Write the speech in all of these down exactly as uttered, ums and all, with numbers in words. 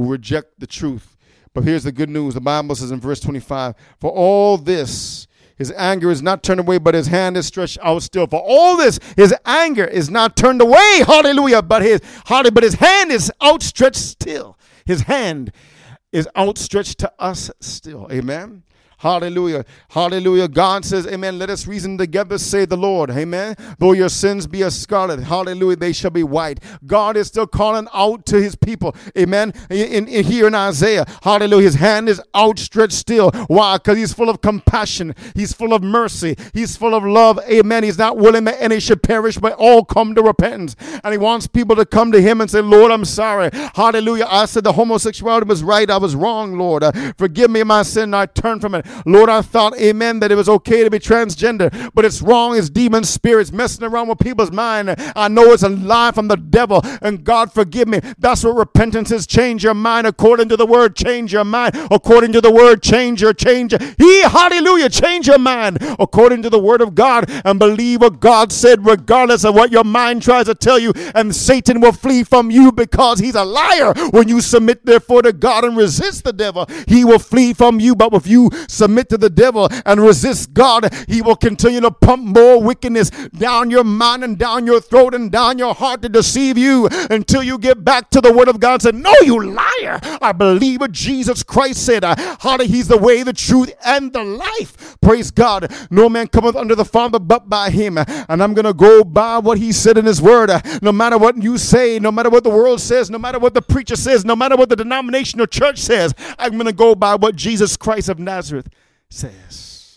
who reject the truth. But here's the good news. The Bible says in verse twenty-five, for all this, his anger is not turned away, but his hand is stretched out still. For all this, his anger is not turned away. Hallelujah. But his, hallelujah, but his hand is outstretched still. His hand is outstretched to us still. Amen. Hallelujah. Hallelujah. God says, amen, let us reason together, say the Lord. Amen. Though your sins be as scarlet, hallelujah, they shall be white. God is still calling out to his people. Amen. In, in here in Isaiah, hallelujah, his hand is outstretched still. Why? Because he's full of compassion. He's full of mercy. He's full of love. Amen. He's not willing that any should perish, but all come to repentance. And he wants people to come to him and say, Lord, I'm sorry. Hallelujah. I said the homosexuality was right. I was wrong, Lord. Uh, forgive me my sin. I turned from it. Lord, I thought, amen, that it was okay to be transgender, but it's wrong. It's demon spirits messing around with people's mind. I know it's a lie from the devil, and God forgive me. That's what repentance is. Change your mind according to the word. Change your mind according to the word. Change your, change. He, hallelujah, change your mind according to the word of God and believe what God said regardless of what your mind tries to tell you, and Satan will flee from you because he's a liar. When you submit therefore to God and resist the devil, he will flee from you. But if you submit to the devil and resist God, he will continue to pump more wickedness down your mind and down your throat and down your heart to deceive you until you get back to the word of God and say, no, you liar. I believe what Jesus Christ said. How he's the way, the truth, and the life. Praise God. No man cometh unto the Father but by him. And I'm going to go by what he said in his word. No matter what you say, no matter what the world says, no matter what the preacher says, no matter what the denominational church says, I'm going to go by what Jesus Christ of Nazareth says.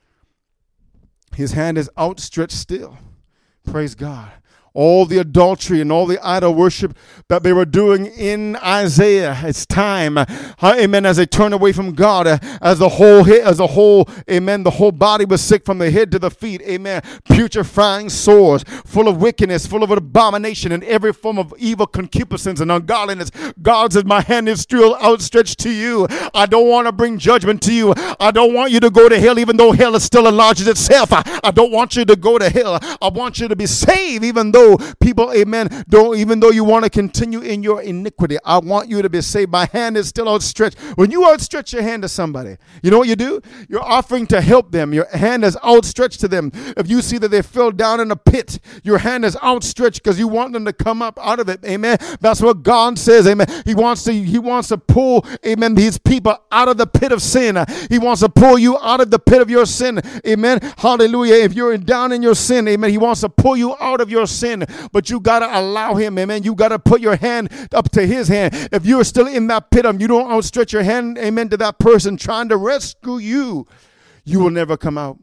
His hand is outstretched still. Praise God. All the adultery and all the idol worship that they were doing in Isaiah, it's time, amen, as they turn away from God, as the whole, as a whole, amen, the whole body was sick from the head to the feet, amen, putrefying sores, full of wickedness, full of abomination and every form of evil concupiscence and ungodliness. God says, my hand is still outstretched to you. I don't want to bring judgment to you. I don't want you to go to hell, even though hell is still enlarges itself. I, I don't want you to go to hell. I want you to be saved, even though people, amen, don't, even though you want to continue in your iniquity. I want you to be saved. My hand is still outstretched. When you outstretch your hand to somebody, you know what you do? You're offering to help them. Your hand is outstretched to them. If you see that they fell down in a pit, your hand is outstretched because you want them to come up out of it. Amen. That's what God says. Amen. He wants to, he wants to pull, amen, his people out of the pit of sin. He wants to pull you out of the pit of your sin. Amen. Hallelujah. If you're down in your sin, amen, he wants to pull you out of your sin. But you got to allow him, amen. You got to put your hand up to his hand. If you're still in that pit and you don't outstretch your hand, amen, to that person trying to rescue you, you will never come out.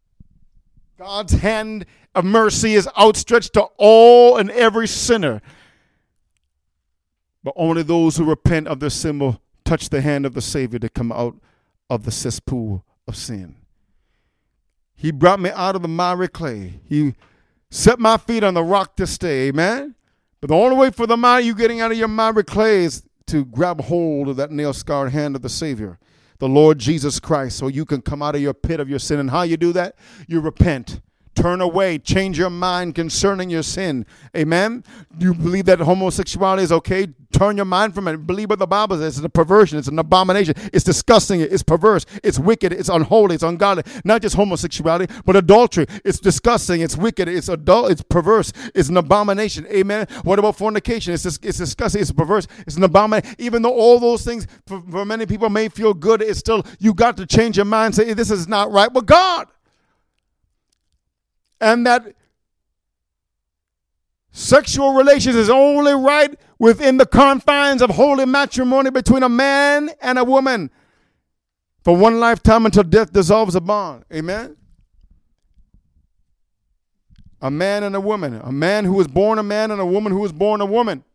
God's hand of mercy is outstretched to all and every sinner. But only those who repent of their sin will touch the hand of the Savior to come out of the cesspool of sin. He brought me out of the miry clay. He set my feet on the rock to stay, amen? But the only way for the mind you getting out of your miry clay is to grab hold of that nail-scarred hand of the Savior, the Lord Jesus Christ, so you can come out of your pit of your sin. And how you do that? You repent. Turn away. Change your mind concerning your sin. Amen? Do you believe that homosexuality is okay? Turn your mind from it. Believe what the Bible says. It's a perversion. It's an abomination. It's disgusting. It's perverse. It's wicked. It's unholy. It's ungodly. Not just homosexuality, but adultery. It's disgusting. It's wicked. It's adult. It's perverse. It's an abomination. Amen? What about fornication? It's, it's disgusting. It's perverse. It's an abomination. Even though all those things for, for many people may feel good, it's still, you got to change your mind and say, this is not right with God. And that sexual relations is only right within the confines of holy matrimony between a man and a woman for one lifetime until death dissolves a bond. Amen? A man and a woman. A man who was born a man and a woman who was born a woman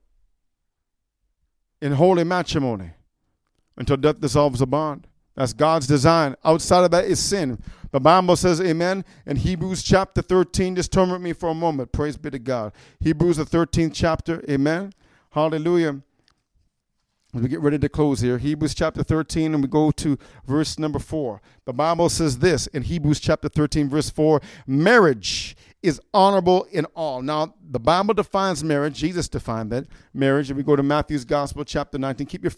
in holy matrimony until death dissolves a bond. That's God's design. Outside of that is sin. The Bible says, amen, in Hebrews chapter thirteen, just turn with me for a moment. Praise be to God. Hebrews the thirteenth chapter, amen. Hallelujah. As we get ready to close here, Hebrews chapter thirteen, and we go to verse number four. The Bible says this in Hebrews chapter thirteen, verse four, marriage is honorable in all. Now, the Bible defines marriage. Jesus defined that marriage. If we go to Matthew's Gospel, chapter nineteen, keep your